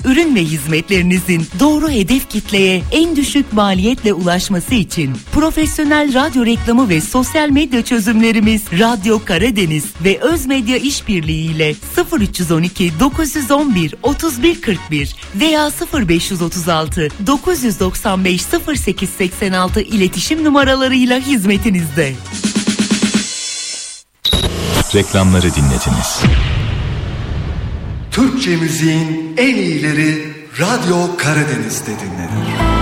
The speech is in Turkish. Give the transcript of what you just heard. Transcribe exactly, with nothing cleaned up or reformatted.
Ürün ve hizmetlerinizin doğru hedef kitleye en düşük maliyetle ulaşması için profesyonel radyo reklamı ve sosyal medya çözümlerimiz Radyo Karadeniz ve Özmedya İşbirliği ile sıfır üç on iki dokuz on bir otuz bir kırk bir veya sıfır beş otuz altı dokuz doksan beş sıfır sekiz seksen altı iletişim numaralarıyla hizmetinizde. Reklamları dinlediniz. Türkçe müziğin en iyileri Radyo Karadeniz'de dinlenir.